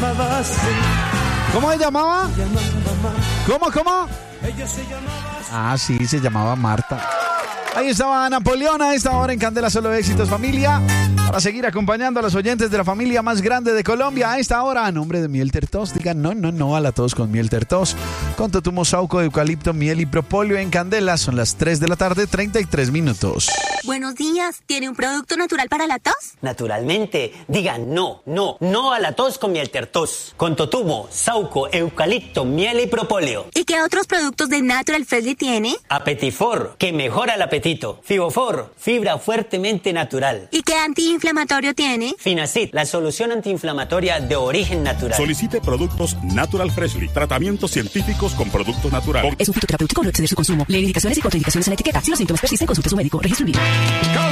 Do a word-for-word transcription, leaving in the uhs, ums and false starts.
llamaba así. ¿Cómo se llamaba? Se llamaba Marta. ¿Cómo, cómo? Ella se llamaba así. Ah, sí, se llamaba Marta. Ahí estaba Napoleón a esta hora en Candela Solo Éxitos, familia. Para seguir acompañando a los oyentes de la familia más grande de Colombia a esta hora, a nombre de Miel Tertos. Digan no, no, no a la tos con Miel Tertos. Con totumo, sauco, eucalipto, miel y propóleo en Candela. Son las tres de la tarde, treinta y tres minutos. Buenos días. ¿Tiene un producto natural para la tos? Naturalmente. Digan no, no, no a la tos con Miel Tertos. Con totumo, sauco, eucalipto, miel y propóleo. ¿Y qué otros productos de Natural Freshly tiene? Apetifor, que mejora el apetito. Fibofor, fibra fuertemente natural. ¿Y qué antiinflamatorio tiene? Finacid, la solución antiinflamatoria de origen natural. Solicite productos Natural Freshly. Tratamientos científicos con productos naturales. Es un fitoterapéutico, no exceder su consumo. Lee indicaciones y contraindicaciones en la etiqueta. Si los síntomas persisten, consulte a su médico. Registro en